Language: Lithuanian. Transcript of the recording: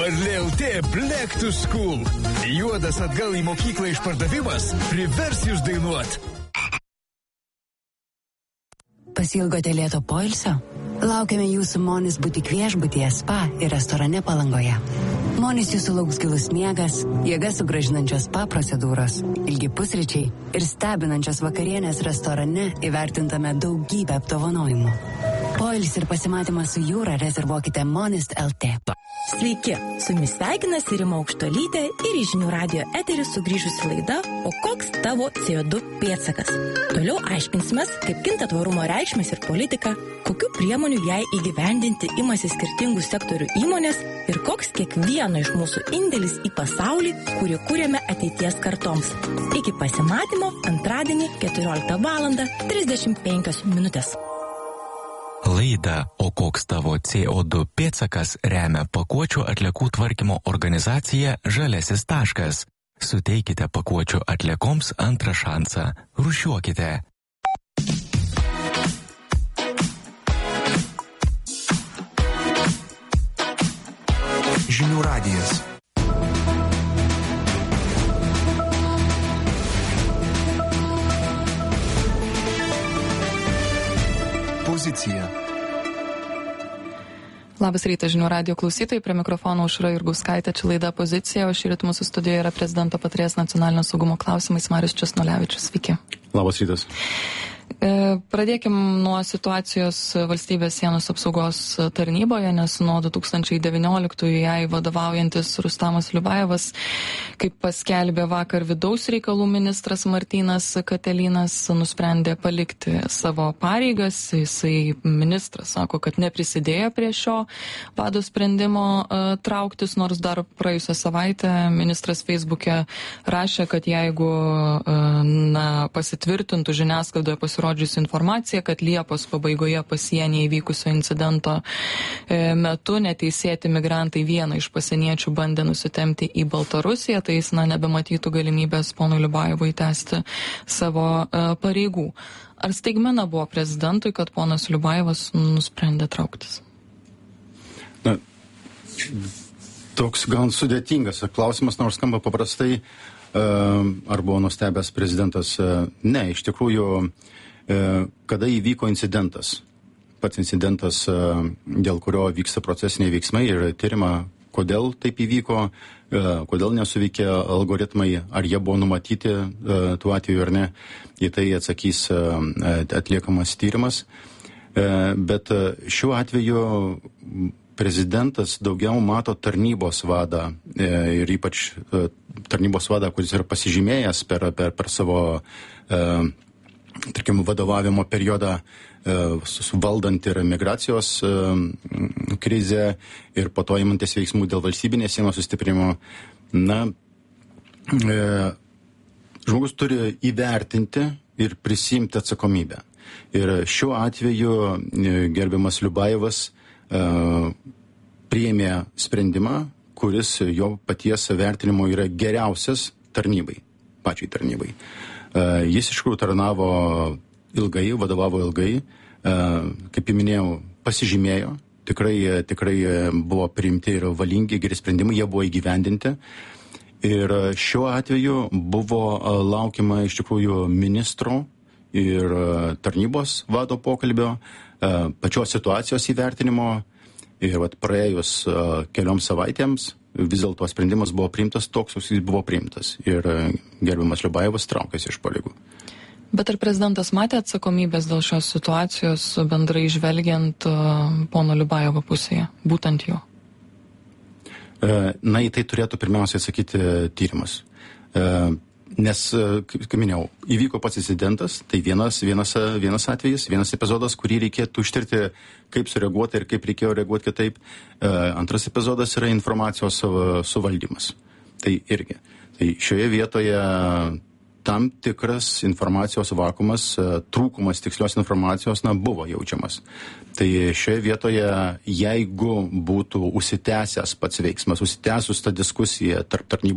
Parlė.lt Black to School. Juodas atgal į mokyklą išpardavimas privers jūs dainuot. Pasilgote lėto poilsio? Laukiame jūsų Monis butik viešbutyje, spa ir restorane Palangoje. Monis jūsų lauks gilus miegas, jėgas sugrąžinančios spa procedūros, ilgi pusryčiai ir stebinančios vakarienės restorane įvertintame daugybę apdovanojimų. Poilsį ir pasimatymą su jūra rezervuokite Monis.lt. Sveiki, su jumis sveikinasi Rima Aukštuolytė ir į Žinių radijo eterį sugrįžusi laida O koks tavo CO2 pėdsakas? Toliau aiškinsimės, kaip kinta tvarumo reikšmės ir politika, kokių priemonių jai įgyvendinti imasi skirtingų sektorių įmonės ir koks kiekvieno iš mūsų indėlis į pasaulį, kurį kūrėme ateities kartoms. Iki pasimatymo antradienį 14:35. Laida O koks tavo CO2 pėdsakas remia pakuočių atliekų tvarkymo organizacija Žaliasis taškas. Suteikite pakuočių atliekoms antrą šansą. Rūšiuokite. Žinių radijas. Pozicija. Labas rytas, Žinių radijo klausytojai, prie mikrofono Aušra Jurgauskaitė, čia laida Pozicija, o šįryt mūsų studijoje yra prezidento patarėjas nacionalinio saugumo klausimais Marius Česnulevičius. Sveiki. Labas rytas. Pradėkim nuo situacijos valstybės sienos apsaugos tarnyboje, nes nuo 2019 jai vadovaujantis Rustamas Liubajevas, kaip paskelbė vakar vidaus reikalų ministras Martynas Katelinas, nusprendė palikti savo pareigas. Jisai ministras sako, kad neprisidėjo prie šio vado sprendimo trauktis, nors dar praėjusią savaitę ministras Facebook'e rašė, kad jeigu pasitvirtintų žiniasklaidoje pasirodžiusi informacija, kad Liepos pabaigoje pasienyje įvykusio incidento metu neteisėti migrantai vieną iš pasieniečių bandė nusitemti į Baltarusiją, tai jis nebematytų galimybės ponui Liubajevui tęsti savo pareigų. Ar staigmena buvo prezidentui, kad ponas Liubajevas nusprendė trauktis? Toks gan sudėtingas klausimas, nors skamba paprastai. Ar buvo nustebęs prezidentas? Ne, iš tikrųjų, kada įvyko incidentas, pats incidentas, dėl kurio vyksta procesiniai veiksmai ir tyrima, kodėl taip įvyko, kodėl nesuveikė algoritmai, ar jie buvo numatyti tuo atveju ar ne, į tai atsakys atliekamas tyrimas. Bet šiuo atveju prezidentas daugiau mato tarnybos vadą ir ypač tarnybos vadą, kuris yra pasižymėjęs per savo tarkim, vadovavimo periodą suvaldant ir migracijos krizę ir po to imantis veiksmų dėl valstybinės sienos sustiprinimo. Žmogus turi įvertinti ir prisimti atsakomybę. Ir šiuo atveju gerbiamas Liubajevas priėmė sprendimą, kuris jo paties vertinimo yra geriausias tarnybai, pačiai tarnybai. Jis iš tikrųjų tarnavo ilgai, vadovavo ilgai, kaip jau minėjau, pasižymėjo, tikrai buvo priimti ir valingi, geri sprendimai, jie buvo įgyvendinti. Ir šiuo atveju buvo laukiama iš tikrųjų ministro ir tarnybos vado pokalbio, pačios situacijos įvertinimo. Ir praėjus kelioms savaitėms vis dėlto sprendimas buvo priimtas toks, koks jis buvo priimtas. Ir gerbiamas Liubajevas traukėsi iš pareigų. Bet ar prezidentas matė atsakomybės dėl šios situacijos bendrai žvelgiant pono Liubajevo pusėje, būtent jo? Į tai turėtų pirmiausiai atsakyti tyrimas. Nes, kaip minėjau, įvyko pats incidentas, tai vienas atvejis, vienas epizodas, kurį reikėtų ištirti, kaip sureaguoti ir kaip reikėjo reaguoti kitaip. Antras epizodas yra informacijos suvaldymas. Tai irgi. Tai šioje vietoje tam tikras informacijos vakuumas, trūkumas tikslios informacijos, buvo jaučiamas. Tai šioje vietoje, jeigu būtų užsitęsęs pats veiksmas, užsitęsus ta diskusija tarp tarnybos